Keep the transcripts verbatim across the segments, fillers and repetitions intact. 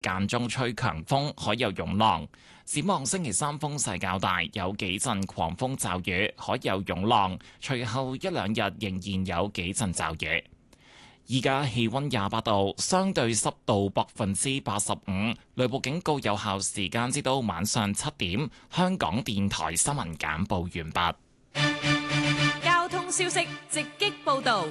間中吹強風，可有湧浪。展望星期三風勢較大，有幾陣狂風驟雨，可有湧浪。隨後一兩日仍然有幾陣驟雨。依家氣溫廿八度，相對濕度百分之八十五，雷暴警告有效時間至到晚上七點。香港電台新聞簡報完畢。 交通消息直擊報道。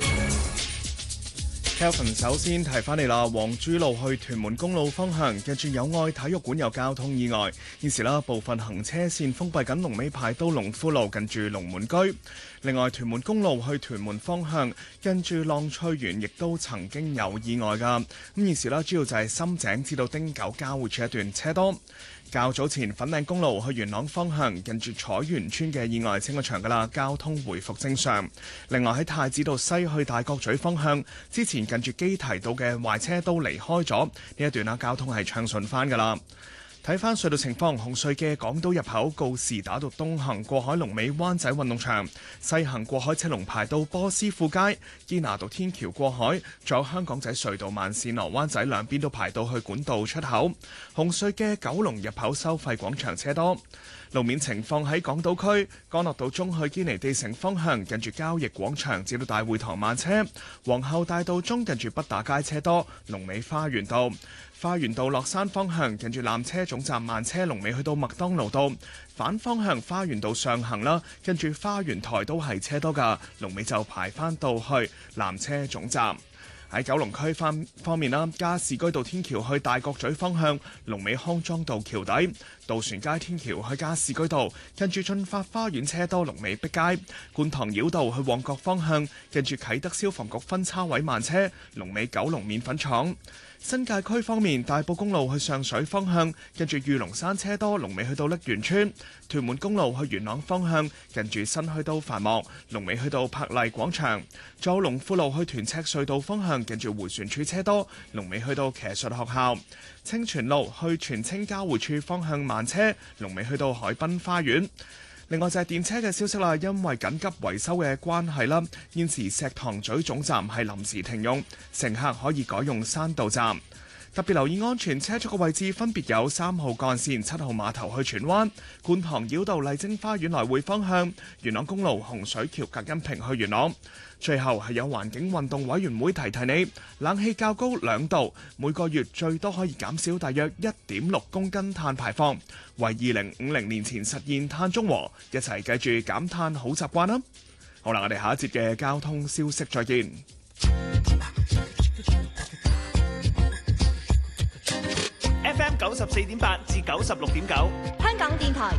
Kelvin 首先提翻你啦，黃珠路去屯門公路方向，近住友愛體育館有交通意外，現時啦部分行車線封閉緊，龍尾排到龍富路近住龍門居。另外，屯門公路去屯門方向，近住浪翠園亦都曾經有意外噶。咁現時啦，主要就係深井至到汀九交匯處一段車多。較早前粉嶺公路去元朗方向，近住彩園村嘅意外清咗場噶啦，交通回復正常。另外喺太子道西去大角咀方向，之前近住基提道嘅壞車都離開咗，呢一段啦交通係暢順翻噶啦。睇翻隧道情況，紅隧嘅港島入口告士打道東行過海龍尾灣仔運動場，西行過海車龍排到波斯富街堅拿道天橋過海，仲有香港仔隧道慢線落灣仔兩邊都排到去管道出口。紅隧嘅九龍入口收費廣場車多。路面情況喺港島區，干諾道中去堅尼地城方向，近住交易廣場至到大會堂慢車；皇后大道中近住畢打街車多，龍尾花園道。花園道落山方向，近住纜車總站慢車，龍尾去到麥當勞道。反方向花園道上行啦，跟住花園台都係車多㗎，龍尾就排返到去纜車總站。喺九龍區方方面啦，加士居道天橋去大角咀方向，龍尾康莊道橋底；渡船街天橋去加士居道，近住進發花園車多，龍尾碧街；觀塘繞道去旺角方向，近住啟德消防局分叉位慢車，龍尾九龍麵粉廠。新界區方面，大埔公路去上水方向，近住御龍山車多，龍尾去到瀝源村；屯門公路去元朗方向，近住新墟都繁忙，龍尾去到柏麗廣場。仲有龍富路去屯赤隧道方向，近住迴旋處車多，龍尾去到騎術學校。清泉路去荃青交匯處方向慢車，龍尾去到海濱花園。另外就係電車嘅消息啦，因為緊急維修嘅關係啦，現時石塘咀總站係臨時停用，乘客可以改用山道站。特別留意安全車速嘅位置分別有三號幹線七號碼頭去荃灣、觀塘繞道麗晶花園來回方向、元朗公路洪水橋隔音屏去元朗。最後係有環境運動委員會提提你，冷氣較高兩度，每個月最多可以減少大約一點六公斤碳排放，為二零五零年前實現碳中和，一齊記住減碳好習慣啦！好啦，我哋下一節嘅交通消息再見。 F M 九十四點八至九十六點九， 香港電台